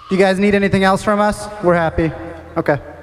Do you guys need anything else from us? We're happy. Okay.